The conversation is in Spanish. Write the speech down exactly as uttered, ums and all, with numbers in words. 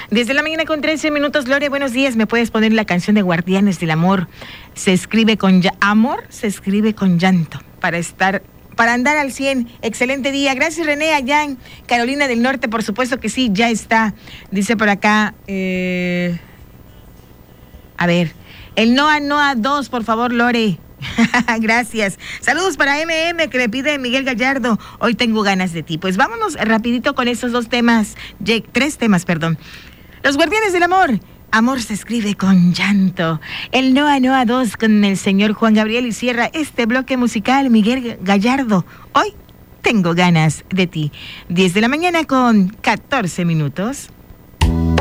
Desde la mañana con trece minutos, Lore, buenos días. ¿Me puedes poner la canción de Guardianes del Amor? Se escribe con ya- amor, se escribe con llanto, para estar, para andar al cien. Excelente día. Gracias, René, allá en Carolina del Norte, por supuesto que sí, ya está. Dice por acá, eh, a ver, el Noa Noa dos, por favor, Lore. Gracias. Saludos para M M que me pide Miguel Gallardo. Hoy tengo ganas de ti. Pues vámonos rapidito con estos dos temas, Jake, tres temas, perdón. Los Guardianes del Amor. Amor se escribe con llanto. El Noa Noa dos con el señor Juan Gabriel y cierra este bloque musical Miguel Gallardo. Hoy tengo ganas de ti. diez de la mañana con catorce minutos.